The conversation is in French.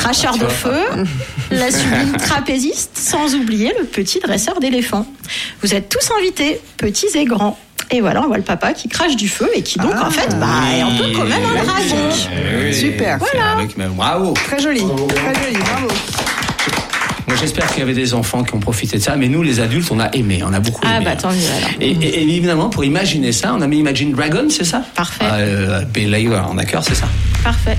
cracheur de feu, la sublime trapéziste, sans oublier le petit dresseur d'éléphants. Vous êtes tous invités, petits et grands. Et voilà, on voit le papa qui crache du feu et qui donc en fait est un peu quand même un dragon. Super. Voilà. Bravo. Très joli, bravo. Moi, j'espère qu'il y avait des enfants qui ont profité de ça, mais nous, les adultes, on a aimé, on a beaucoup aimé. Ah bah tant mieux alors. Et évidemment, pour imaginer ça, on a mis Imagine Dragon, c'est ça? Parfait. Believer, d'accord, c'est ça? Parfait.